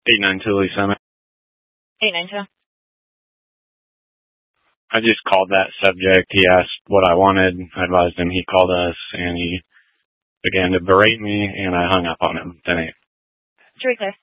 892 Lee Summit. 892. I just called that subject. He asked what I wanted. I advised him. He called us, and he began to berate me, and I hung up on him. Then Teresa.